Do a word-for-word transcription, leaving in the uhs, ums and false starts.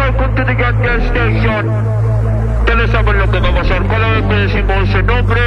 Welcome to the Gun Gas Station. Ustedes saben lo que va a pasar cada vez que decimos ese nombre.